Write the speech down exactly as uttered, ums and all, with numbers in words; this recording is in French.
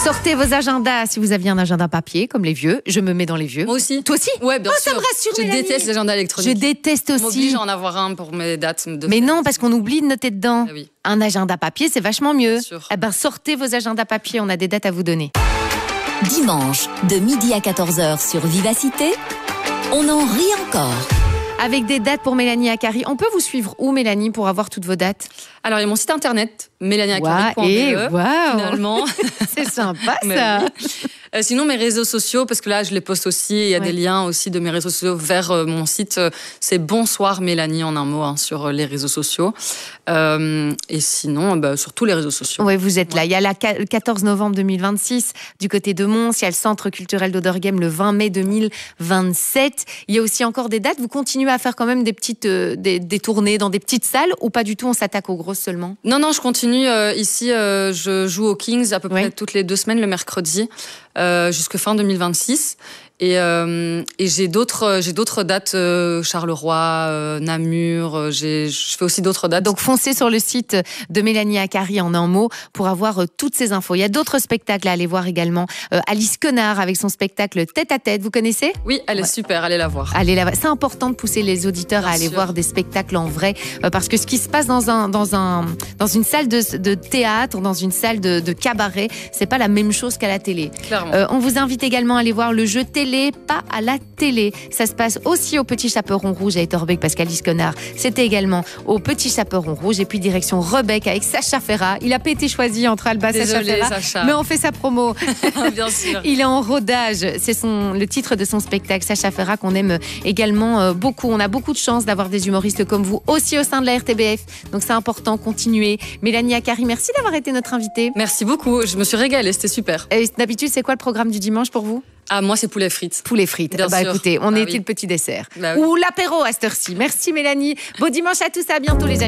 Sortez vos agendas si vous aviez un agenda papier, comme les vieux. Je me mets dans les vieux. Moi aussi. Toi aussi? Ouais, bien oh, sûr. Ça me rassure, Je Mélanie. déteste les agendas électroniques. Je déteste aussi. On m'oblige à en avoir un pour mes dates. De Mais fête. non, parce qu'on oublie de noter dedans. Ah oui. Un agenda papier, c'est vachement mieux. Bien sûr. Eh ben, sortez vos agendas papier, on a des dates à vous donner. Dimanche, de midi à quatorze heures sur Vivacité, on en rit encore. Avec des dates pour Mélanie Akari. On peut vous suivre où, Mélanie, pour avoir toutes vos dates? Alors, il y a mon site internet, mélanie akari point b e, wow, wow. finalement. C'est sympa, Mais ça. oui. Euh, sinon, mes réseaux sociaux, parce que là, je les poste aussi. Il y a Ouais. des liens aussi de mes réseaux sociaux vers euh, mon site. Euh, c'est Bonsoir Mélanie en un mot hein, sur euh, les réseaux sociaux. Euh, et sinon, bah, sur tous les réseaux sociaux. Oui, vous êtes là. Ouais. Il y a la le quatorze novembre deux mille vingt-six du côté de Mons. Il y a le Centre culturel d'Oderghem le vingt mai deux mille vingt-sept. Il y a aussi encore des dates. Vous continuez à faire quand même des petites euh, des, des tournées dans des petites salles ou pas du tout? On s'attaque aux grosses seulement? Non, non, je continue. Euh, ici, euh, je joue aux Kings à peu Ouais. près toutes les deux semaines, le mercredi, euh, jusque fin deux mille vingt-six. Et, euh, et j'ai d'autres, j'ai d'autres dates, euh, Charleroi, euh, Namur. euh, J'ai, je fais aussi d'autres dates. Donc foncez sur le site de Mélanie Akari en un mot pour avoir euh, toutes ces infos. Il y a d'autres spectacles à aller voir également. Euh, Alice Connard avec son spectacle Tête à Tête, vous connaissez? Oui, elle est Ouais. super, allez la voir. Allez là, c'est important de pousser les auditeurs Bien à aller sûr. voir des spectacles en vrai, euh, parce que ce qui se passe dans un dans un dans une salle de, de théâtre, dans une salle de, de cabaret, c'est pas la même chose qu'à la télé. Clairement. Euh, on vous invite également à aller voir le jeu télé, pas à la télé. Ça se passe aussi au Petit Chaperon Rouge à Etterbeek, parce qu'Alice Connard, c'était également au Petit Chaperon Rouge. Et puis direction Rebec avec Sacha Ferrat. Il a pas été choisi entre Alba et Sacha Désolée, Ferrat, Sacha. mais on fait sa promo. Bien sûr. Il est en rodage. C'est son, le titre de son spectacle, Sacha Ferrat, qu'on aime également euh, beaucoup. On a beaucoup de chance d'avoir des humoristes comme vous aussi au sein de la R T B F. Donc c'est important, continuez. Mélanie Akari, merci d'avoir été notre invitée. Merci beaucoup, je me suis régalée, c'était super. Et d'habitude, c'est quoi le programme du dimanche pour vous? Ah, moi, c'est poulet frites. Poulet frites. Bien bah sûr. écoutez, on Ah était oui. le petit dessert. Bah oui. Ou l'apéro à cette heure-ci. Merci Mélanie. Beau dimanche à tous, à bientôt les amis.